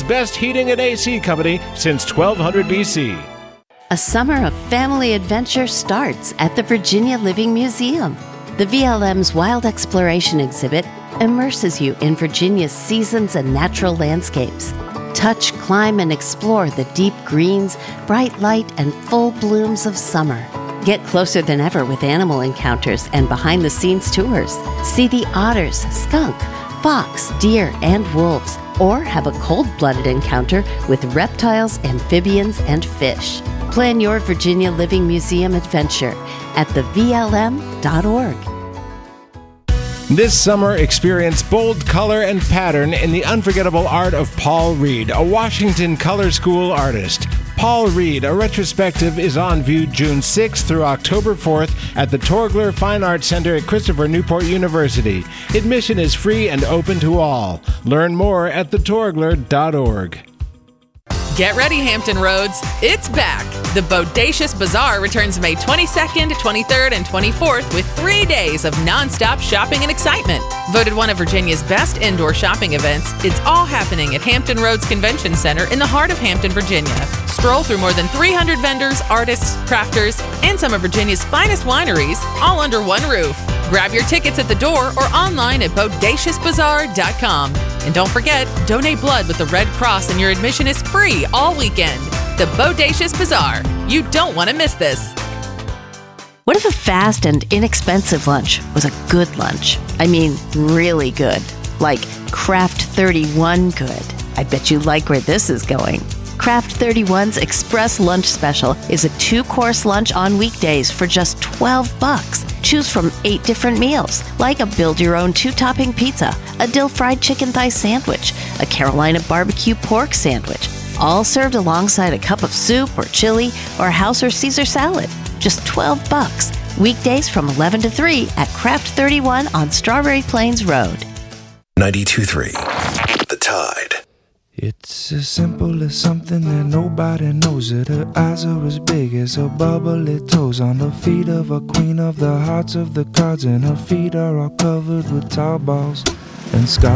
best heating and AC company since 1200 BC. A summer of family adventure starts at the Virginia Living Museum. The VLM's Wild Exploration exhibit immerses you in Virginia's seasons and natural landscapes. Touch, climb, and explore the deep greens, bright light, and full blooms of summer. Get closer than ever with animal encounters and behind-the-scenes tours. See the otters, skunk, fox, deer, and wolves, or have a cold-blooded encounter with reptiles, amphibians, and fish. Plan your Virginia Living Museum adventure at thevlm.org. This summer, experience bold color and pattern in the unforgettable art of Paul Reed, a Washington Color School artist. Paul Reed, a retrospective, is on view June 6th through October 4th at the Torgler Fine Arts Center at Christopher Newport University. Admission is free and open to all. Learn more at thetorgler.org. Get ready, Hampton Roads. It's back. The Bodacious Bazaar returns May 22nd, 23rd, and 24th with 3 days of nonstop shopping and excitement. Voted one of Virginia's best indoor shopping events, it's all happening at Hampton Roads Convention Center in the heart of Hampton, Virginia. Stroll through more than 300 vendors, artists, crafters, and some of Virginia's finest wineries, all under one roof. Grab your tickets at the door or online at bodaciousbazaar.com. And don't forget, donate blood with the Red Cross and your admission is free all weekend. The Bodacious Bazaar. You don't want to miss this. What if a fast and inexpensive lunch was a good lunch? I mean, really good. Like Craft 31 good. I bet you like where this is going. Craft 31's Express Lunch Special is a 2-course lunch on weekdays for just $12. Choose from 8 different meals, like a build-your-own 2-topping pizza, a dill fried chicken thigh sandwich, a Carolina barbecue pork sandwich, all served alongside a cup of soup or chili or house or Caesar salad. Just $12. Weekdays from 11 to 3 at Craft 31 on Strawberry Plains Road. 92.3 The Tide. It's as simple as something that nobody knows it. Her eyes are as big as her bubbly toes. On the feet of a queen of the hearts of the cards, and her feet are all covered with tar balls and scars.